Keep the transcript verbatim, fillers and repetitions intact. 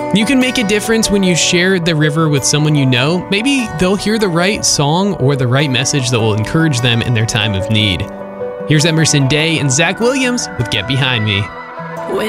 You can make a difference when you share the river with someone you know. Maybe they'll hear the right song or the right message that will encourage them in their time of need. Here's Emerson Day and Zach Williams with Get Behind Me.